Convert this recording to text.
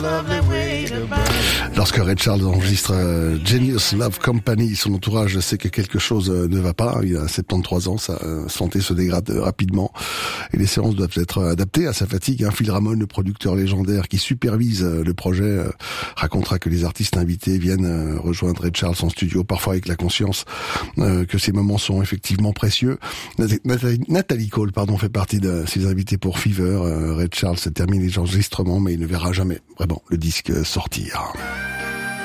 Lorsque Ray Charles enregistre Genius Love Company, son entourage sait que quelque chose ne va pas. Il a 73 ans, sa santé se dégrade rapidement et les séances doivent être adaptées à sa fatigue. Phil Ramone, le producteur légendaire qui supervise le projet, racontera que les artistes invités viennent rejoindre Ray Charles en studio, parfois avec la conscience que ces moments sont effectivement précieux. Natalie Cole, fait partie de ses invités pour Fever. Ray Charles termine les enregistrements, mais il ne verra jamais vraiment le disque sortir.